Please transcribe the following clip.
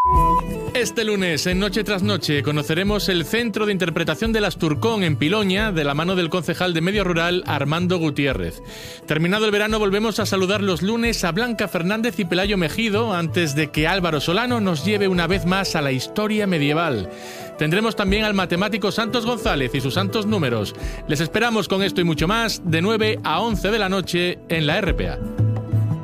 Este lunes, en Noche tras Noche, conoceremos el Centro de Interpretación de Asturcón en Piloña, de la mano del concejal de Medio Rural, Armando Gutiérrez. Terminado el verano, volvemos a saludar los lunes a Blanca Fernández y Pelayo Mejido, antes de que Álvaro Solano nos lleve una vez más a la historia medieval. Tendremos también al matemático Santos González y sus santos números. Les esperamos con esto y mucho más, de 9 a 11 de la noche en la RPA.